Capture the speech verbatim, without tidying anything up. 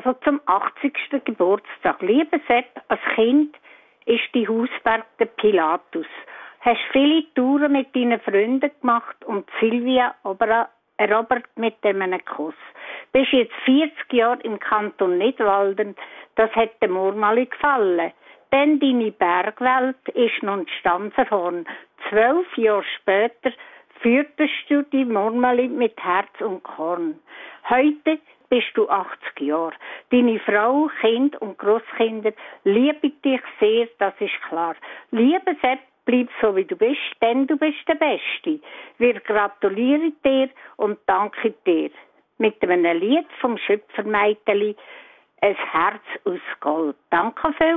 also zum achtzigsten Geburtstag. Lieber Sepp, als Kind ist die Hausberg der Pilatus. Hast viele Touren mit deinen Freunden gemacht und Silvia aber erobert mit einem Kuss. Bist jetzt vierzig Jahre im Kanton Nidwalden, das hat dem Murmeli gefallen. Denn deine Bergwelt ist nun Stanzerhorn. Zwölf Jahre später führtest du die Murmeli mit Herz und Korn. Heute bist du achtzig Jahre. Deine Frau, Kind und Grosskinder lieben dich sehr, das ist klar. Lieber Sepp, bleib so wie du bist, denn du bist der Beste. Wir gratulieren dir und danken dir. Mit einem Lied vom Schöpfermeiteli, ein Herz aus Gold. Danke viel.